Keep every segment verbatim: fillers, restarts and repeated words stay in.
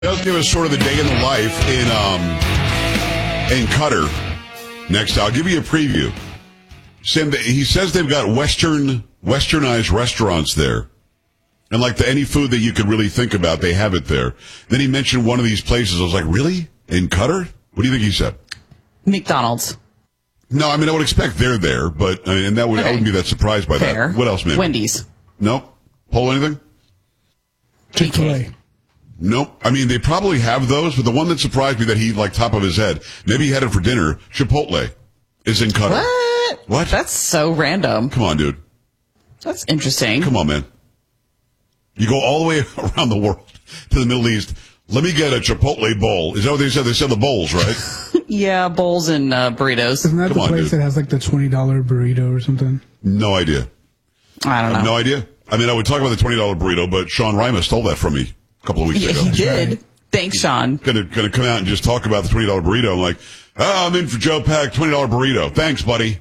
Does give us sort of the day in the life in um in Qatar. Next, I'll give you a preview. Sam, he says they've got Western, Westernized restaurants there. And like the, any food that you could really think about, they have it there. Then he mentioned one of these places. I was like, really? In Qatar? What do you think he said? McDonald's. No, I mean, I would expect they're there, but, I mean, and that would, okay. I wouldn't be that surprised by Fair. that. What else, man? Wendy's. Nope. Poll anything? Chick-fil-A. Nope. I mean, they probably have those, but the one that surprised me that he, like, top of his head, maybe he had it for dinner, Chipotle is in Qatar. What? What? That's so random. Come on, dude. That's interesting. Come on, man. You go all the way around the world to the Middle East. Let me get a Chipotle bowl. Is that what they said? They said the bowls, right? Yeah, bowls and uh, burritos. Isn't that Come the on, place dude. that has like the twenty dollar burrito or something? No idea. I don't I have know. no idea. I mean, I would talk about the twenty dollar burrito, but Sean Rima stole that from me a couple of weeks Yeah, ago. he did. Thanks, Sean. Gonna, gonna come out and just talk about the twenty dollar burrito. I'm like, oh, I'm in for Joe Pack, twenty dollar burrito. Thanks, buddy.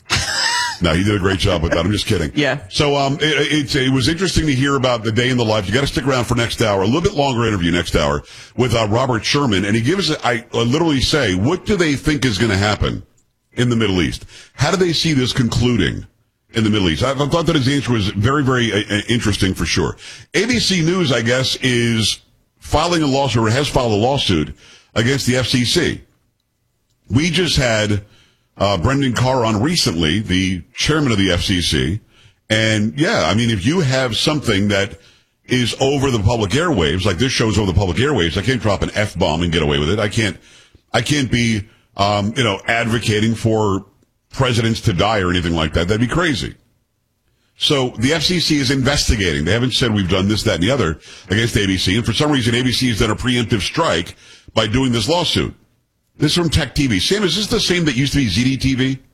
No, he did a great job with that. I'm just kidding. Yeah. So, um, it, it, it was interesting to hear about the day in the life. You got to stick around for next hour, a little bit longer interview next hour with uh, Robert Sherman. And he gives, I, I literally say, what do they think is going to happen in the Middle East? How do they see this concluding in the Middle East? I, I thought that his answer was very, very uh, interesting for sure. A B C News, I guess, is filing a lawsuit or has filed a lawsuit against the F C C. We just had Uh, Brendan Carr on recently, the chairman of the F C C. And yeah, I mean, if you have something that is over the public airwaves, like this show's over the public airwaves, I can't drop an F-bomb and get away with it. I can't, I can't be, um, you know, advocating for presidents to die or anything like that. That'd be crazy. So the F C C is investigating. They haven't said we've done this, that, and the other against A B C. And for some reason, A B C has done a preemptive strike by doing this lawsuit. This is from Tech T V. Sam, is this the same that used to be Z D T V?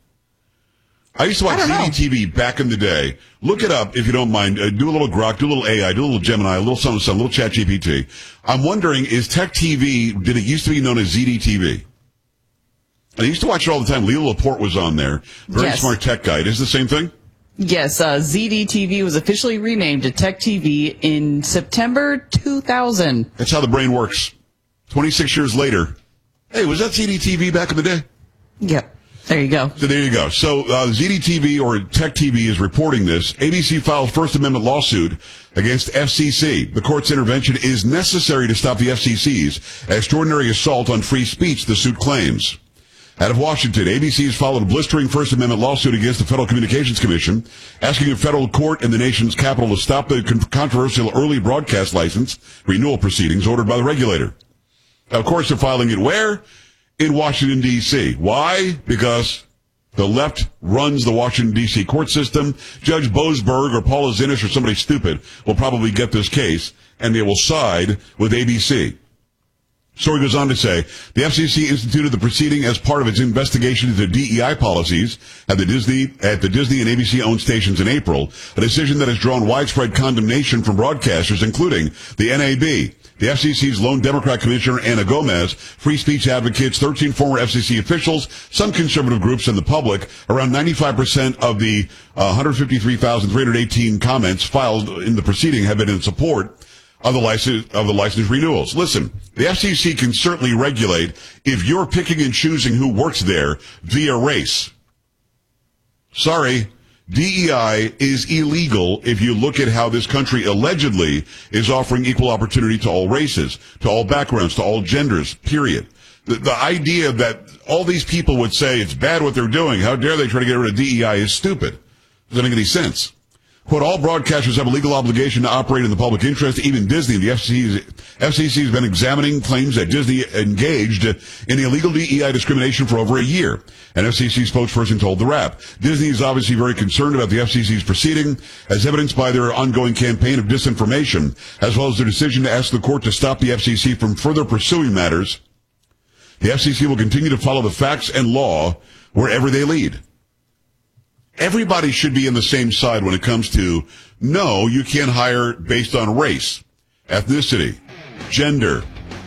I used to watch Z D T V back in the day. Look it up if you don't mind. Uh, do a little Grok, do a little A I, do a little Gemini, a little something, something, a little Chat G P T. I'm wondering, is Tech T V, did it used to be known as Z D T V? I used to watch it all the time. Leo Laporte was on there. Very Yes. smart tech guy. Is it the same thing? Yes, uh, Z D T V was officially renamed to Tech T V in September two thousand. That's how the brain works. twenty-six years later. Hey, was that Z D T V back in the day? Yep. There you go. So there you go. So uh, Z D T V or Tech T V is reporting this. A B C filed First Amendment lawsuit against F C C. The court's intervention is necessary to stop the F C C's extraordinary assault on free speech, the suit claims. Out of Washington, A B C has filed a blistering First Amendment lawsuit against the Federal Communications Commission, asking a federal court in the nation's capital to stop the con- controversial early broadcast license renewal proceedings ordered by the regulator. Of course, they're filing it where? In Washington, D C. Why? Because the left runs the Washington, D C court system. Judge Boasberg or Paula Zinnis or somebody stupid will probably get this case, and they will side with A B C. Story goes on to say, the F C C instituted the proceeding as part of its investigation into D E I policies at the Disney, at the Disney and A B C-owned stations in April, a decision that has drawn widespread condemnation from broadcasters, including the N A B. The F C C's lone Democrat Commissioner, Anna Gomez, free speech advocates, thirteen former F C C officials, some conservative groups, and the public. Around ninety-five percent of the uh, one hundred fifty-three thousand three hundred eighteen comments filed in the proceeding have been in support of the license, of the license renewals. Listen, the F C C can certainly regulate if you're picking and choosing who works there via race. Sorry. D E I is illegal if you look at how this country allegedly is offering equal opportunity to all races, to all backgrounds, to all genders, period. The, the idea that all these people would say it's bad what they're doing, how dare they try to get rid of D E I, is stupid. Doesn't make any sense. Quote, all broadcasters have a legal obligation to operate in the public interest. Even Disney, the F C C, F C C has been examining claims that Disney engaged in illegal D E I discrimination for over a year. An F C C spokesperson told The Wrap. Disney is obviously very concerned about the F C C's proceeding, as evidenced by their ongoing campaign of disinformation, as well as their decision to ask the court to stop the F C C from further pursuing matters. The F C C will continue to follow the facts and law wherever they lead. Everybody should be on the same side when it comes to, no, you can't hire based on race, ethnicity, gender,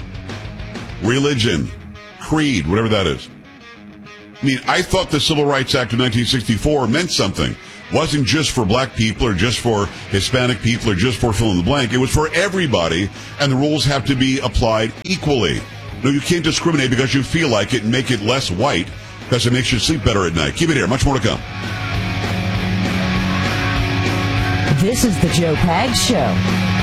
religion, creed, whatever that is. I mean, I thought the Civil Rights Act of nineteen sixty-four meant something. wasn't just for black people or just for Hispanic people or just for fill in the blank. It was for everybody, and the rules have to be applied equally. No, you can't discriminate because you feel like it and make it less white because it makes you sleep better at night. Keep it here. Much more to come. This is the Joe Pags Show.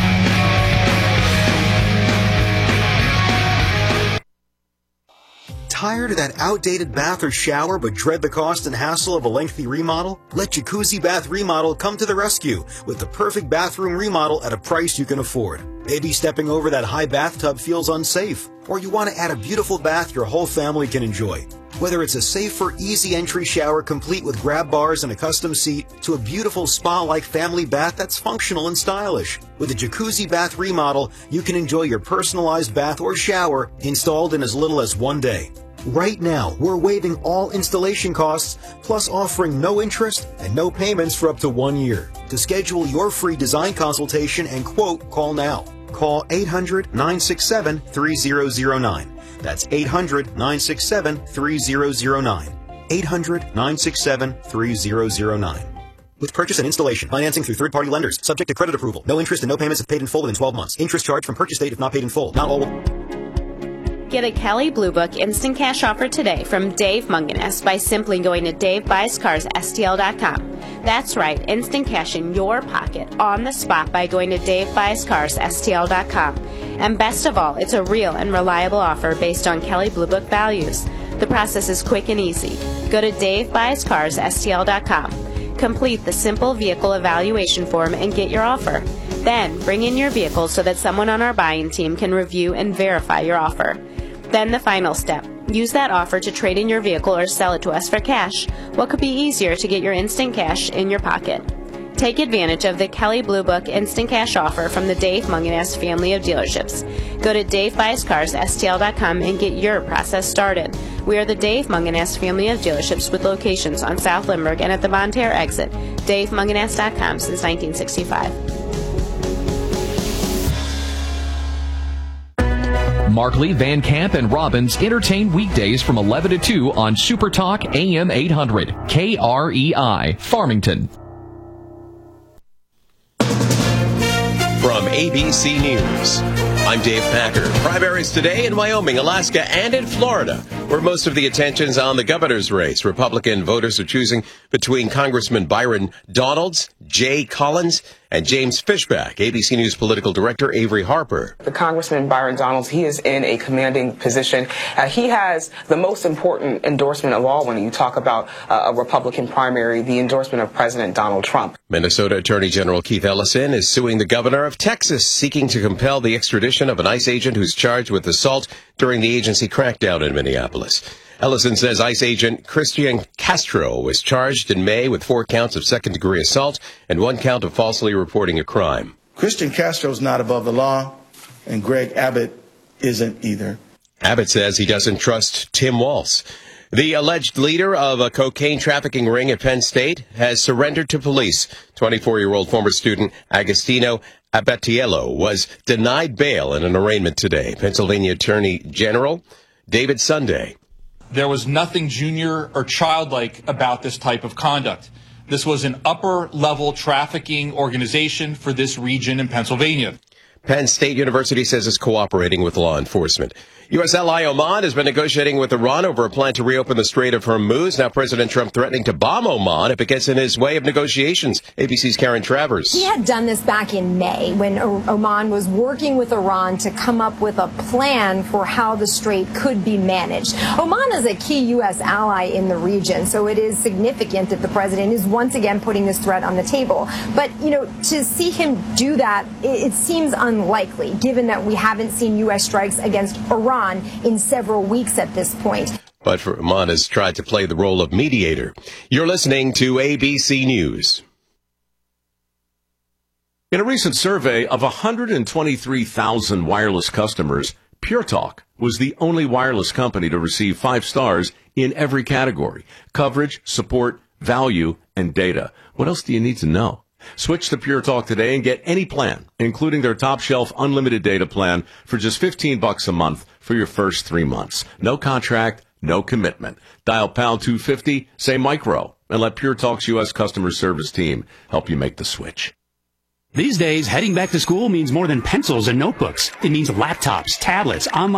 Tired of that outdated bath or shower but dread the cost and hassle of a lengthy remodel? Let Jacuzzi Bath Remodel come to the rescue with the perfect bathroom remodel at a price you can afford. Maybe stepping over that high bathtub feels unsafe, or you want to add a beautiful bath your whole family can enjoy. Whether it's a safer, easy entry shower complete with grab bars and a custom seat, to a beautiful spa-like family bath that's functional and stylish. With a Jacuzzi Bath Remodel, you can enjoy your personalized bath or shower installed in as little as one day. Right now, we're waiving all installation costs, plus offering no interest and no payments for up to one year. To schedule your free design consultation and quote, call now. Call eight hundred, nine six seven, three zero zero nine. That's eight hundred, nine six seven, three zero zero nine. eight hundred, nine six seven, three zero zero nine. With purchase and installation, financing through third-party lenders, subject to credit approval. No interest and no payments if paid in full within twelve months. Interest charged from purchase date if not paid in full. Not all will... Get a Kelley Blue Book instant cash offer today from Dave Munganess by simply going to dave buys cars s t l dot com. That's right, instant cash in your pocket on the spot by going to dave buys cars s t l dot com. And best of all, it's a real and reliable offer based on Kelley Blue Book values. The process is quick and easy. Go to dave buys cars s t l dot com. Complete the simple vehicle evaluation form and get your offer. Then bring in your vehicle so that someone on our buying team can review and verify your offer. Then the final step. Use that offer to trade in your vehicle or sell it to us for cash. What could be easier to get your instant cash in your pocket? Take advantage of the Kelley Blue Book instant cash offer from the Dave Munganess family of dealerships. Go to dave buys cars s t l dot com and get your process started. We are the Dave Munganess family of dealerships with locations on South Limburg and at the Bonne Terre exit. dave munganess dot com since nineteen sixty-five. Markley, Van Camp, and Robbins entertain weekdays from eleven to two on Super Talk A M eight hundred, K R E I, Farmington. From A B C News, I'm Dave Packer. Primaries today in Wyoming, Alaska, and in Florida, where most of the attention's on the governor's race. Republican voters are choosing between Congressman Byron Donalds, Jay Collins, and James Fishback. A B C News political director Avery Harper. The Congressman Byron Donalds, he is in a commanding position. Uh, he has the most important endorsement of all when you talk about uh, a Republican primary, the endorsement of President Donald Trump. Minnesota Attorney General Keith Ellison is suing the governor of Texas, seeking to compel the extradition of an ICE agent who's charged with assault during the agency crackdown in Minneapolis. Ellison says ICE agent Christian Castro was charged in May with four counts of second-degree assault and one count of falsely reporting a crime. Christian Castro is not above the law, and Greg Abbott isn't either. Abbott says he doesn't trust Tim Walz. The alleged leader of a cocaine trafficking ring at Penn State has surrendered to police. twenty-four-year-old former student Agostino Abatiello was denied bail in an arraignment today. Pennsylvania Attorney General David Sunday. There was nothing junior or childlike about this type of conduct. This was an upper-level trafficking organization for this region in Pennsylvania. Penn State University says it's cooperating with law enforcement. U S ally Oman has been negotiating with Iran over a plan to reopen the Strait of Hormuz. Now President Trump threatening to bomb Oman if it gets in his way of negotiations. A B C's Karen Travers. He had done this back in May when Oman was working with Iran to come up with a plan for how the strait could be managed. Oman is a key U S ally in the region, so it is significant that the president is once again putting this threat on the table. But, you know, to see him do that, it, it seems unlikely, given that we haven't seen U S strikes against Iran in several weeks at this point. But Oman has tried to play the role of mediator. You're listening to A B C News. In a recent survey of one hundred twenty-three thousand wireless customers, Pure Talk was the only wireless company to receive five stars in every category: coverage, support, value, and data. What else do you need to know? Switch to Pure Talk today and get any plan, including their top shelf unlimited data plan, for just fifteen bucks a month for your first three months. No contract, no commitment. Dial pound two fifty, say micro. and let Pure Talk's U S customer service team help you make the switch. These days, heading back to school means more than pencils and notebooks. It means laptops, tablets, online